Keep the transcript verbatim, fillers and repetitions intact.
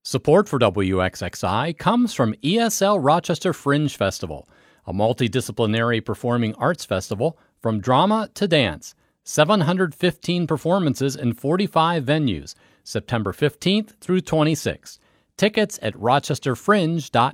Support for W X X I comes from E S L Rochester Fringe Festival, a multidisciplinary performing arts festival from drama to dance. seven hundred fifteen performances in forty-five venues, September fifteenth through twenty-sixth. Tickets at rochester fringe dot